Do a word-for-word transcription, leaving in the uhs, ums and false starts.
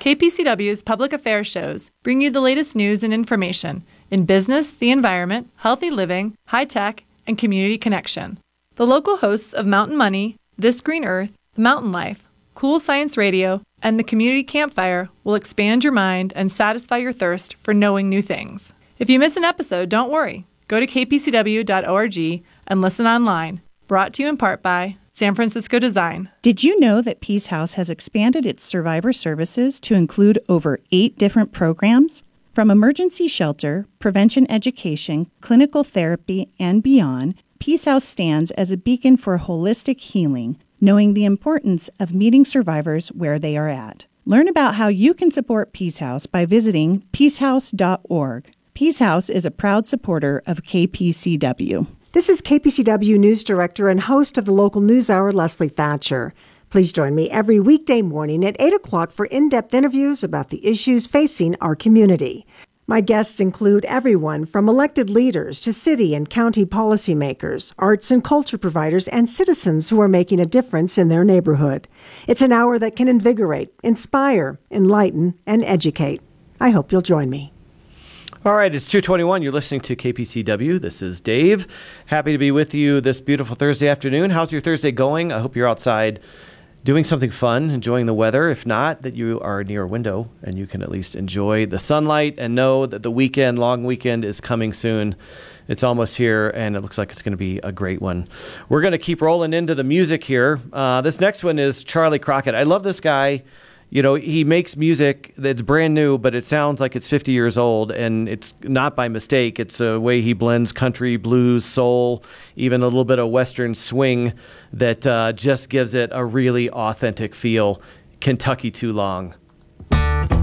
K P C W's public affairs shows bring you the latest news and information in business, the environment, healthy living, high tech, and community connection. The local hosts of Mountain Money, This Green Earth, The Mountain Life, Cool Science Radio, and the Community Campfire will expand your mind and satisfy your thirst for knowing new things. If you miss an episode, don't worry. Go to k p c w dot org and listen online. Brought to you in part by San Francisco Design. Did you know that Peace House has expanded its survivor services to include over eight different programs? From emergency shelter, prevention education, clinical therapy, and beyond, Peace House stands as a beacon for holistic healing, knowing the importance of meeting survivors where they are at. Learn about how you can support Peace House by visiting peace house dot org. Peace House is a proud supporter of K P C W. This is K P C W News Director and host of the Local News Hour, Leslie Thatcher. Please join me every weekday morning at eight o'clock for in-depth interviews about the issues facing our community. My guests include everyone from elected leaders to city and county policymakers, arts and culture providers, and citizens who are making a difference in their neighborhood. It's an hour that can invigorate, inspire, enlighten, and educate. I hope you'll join me. All right, it's two twenty-one. You're listening to K P C W. This is Dave. Happy to be with you this beautiful Thursday afternoon. How's your Thursday going? I hope you're outside doing something fun, enjoying the weather. If not, that you are near a window and you can at least enjoy the sunlight and know that the weekend, long weekend, is coming soon. It's almost here, and it looks like it's going to be a great one. We're going to keep rolling into the music here. Uh, this next one is Charlie Crockett. I love this guy. You know, he makes music that's brand new, but it sounds like it's fifty years old, and it's not by mistake. It's a way he blends country, blues, soul, even a little bit of Western swing that uh, just gives it a really authentic feel. Kentucky Too Long.